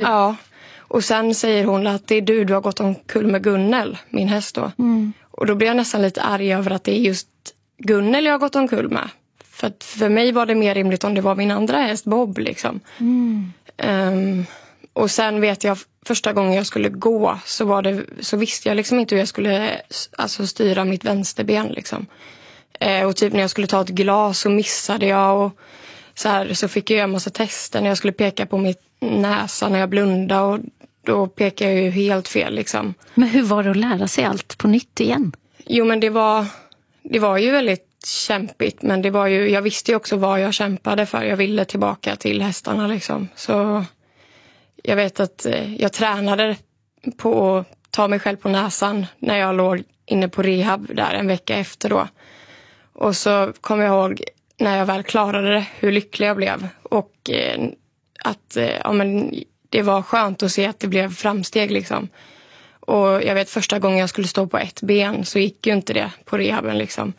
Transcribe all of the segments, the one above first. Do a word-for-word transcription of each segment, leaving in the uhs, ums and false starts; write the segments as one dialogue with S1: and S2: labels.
S1: Ja, och sen säger hon att det är du, du har gått omkull med Gunnel, min häst då. Mm. Och då blir jag nästan lite arg över att det är just Gunnel jag har gått omkull med. För att för mig var det mer rimligt om det var min andra häst, Bob liksom. Mm. Um, och sen vet jag, första gången jag skulle gå så, var det, så visste jag liksom inte hur jag skulle alltså, styra mitt vänsterben liksom. Uh, och typ när jag skulle ta ett glas så missade jag och så här, så fick jag göra en massa tester när jag skulle peka på mitt näsa när jag blundade och då pekade jag ju helt fel liksom.
S2: Men hur var det att lära sig allt på nytt igen?
S1: Jo, men det var, det var ju väldigt kämpigt, men det var ju, jag visste ju också vad jag kämpade för. Jag ville tillbaka till hästarna liksom. Så jag vet att jag tränade på att ta mig själv på näsan när jag låg inne på rehab där en vecka efter då. Och så kom jag ihåg när jag väl klarade det, hur lycklig jag blev. Och eh, att eh, ja, men det var skönt att se att det blev framsteg liksom. Och jag vet första gången jag skulle stå på ett ben så gick ju inte det på rehaben liksom.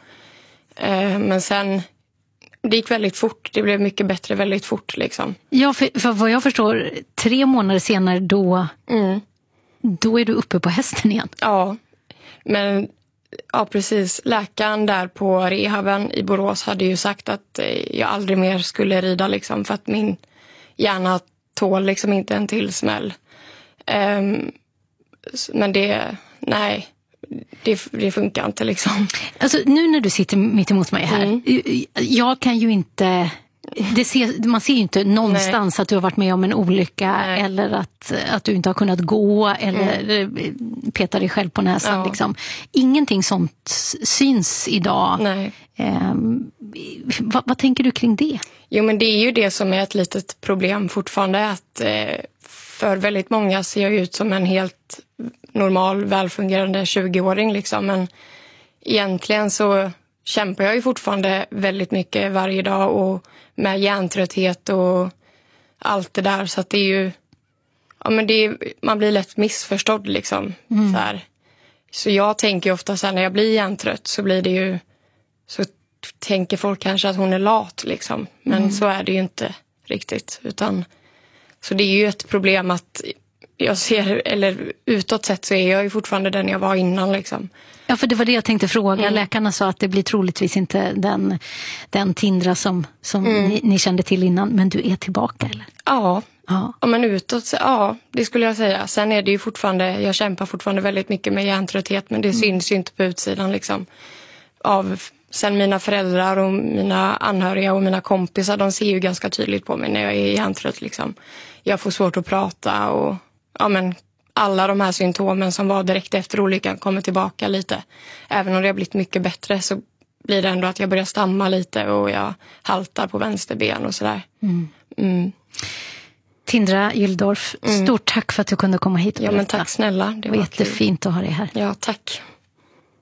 S1: Eh, men sen, det gick väldigt fort. Det blev mycket bättre väldigt fort liksom.
S2: Ja, för, för vad jag förstår, tre månader senare då, mm. då är du uppe på hästen igen.
S1: Ja, men ja precis. Läkaren där på rehaben i Borås hade ju sagt att jag aldrig mer skulle rida liksom. För att min hjärna tål liksom inte en till smäll. Um, men det, nej, det, det funkar inte liksom.
S2: Alltså nu när du sitter mitt emot mig här, mm. jag kan ju inte, det ser, man ser ju inte någonstans nej. Att du har varit med om en olycka nej. Eller att, att du inte har kunnat gå eller mm. peta dig själv på näsan. Ja. Liksom. Ingenting sånt syns idag.
S1: Nej.
S2: Um, vad, vad tänker du kring det?
S1: Jo, men det är ju det som är ett litet problem fortfarande, att eh, för väldigt många ser jag ut som en helt normal, välfungerande tjugoåring liksom, men egentligen så kämpar jag ju fortfarande väldigt mycket varje dag och med hjärntrötthet och allt det där, så att det är ju ja, men det är, man blir lätt missförstådd liksom. Mm. Så här. Så jag tänker ofta så här, när jag blir hjärntrött så blir det ju, så tänker folk kanske att hon är lat liksom. Men mm. så är det ju inte riktigt. Utan, så det är ju ett problem att jag ser, eller utåt sett så är jag ju fortfarande den jag var innan liksom.
S2: Ja, för det var det jag tänkte fråga. Mm. Läkarna sa att det blir troligtvis inte den, den Tindra som, som mm. ni, ni kände till innan. Men du är tillbaka eller?
S1: Ja. Ja. Ja, men utåt, ja, det skulle jag säga. Sen är det ju fortfarande, jag kämpar fortfarande väldigt mycket med hjärntrötthet, men det mm. syns ju inte på utsidan liksom. Av, sen mina föräldrar och mina anhöriga och mina kompisar, de ser ju ganska tydligt på mig när jag är hjärntrött liksom. Jag får svårt att prata och ja, men alla de här symptomen som var direkt efter olyckan kommer tillbaka lite. Även om det har blivit mycket bättre så blir det ändå att jag börjar stamma lite och jag haltar på vänsterben och sådär. Mm. Mm.
S2: Tindra Gylldorf, mm. stort tack för att du kunde komma hit och
S1: ja, men tack snälla.
S2: Det var, det var jättefint kul. Att ha dig här.
S1: Ja, tack.